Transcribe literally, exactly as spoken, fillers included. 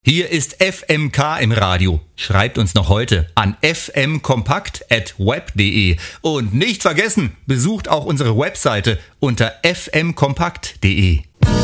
Hier ist F M K im Radio. Schreibt uns noch heute an f m kompakt at web punkt de. Und nicht vergessen, besucht auch unsere Webseite unter f m kompakt punkt de.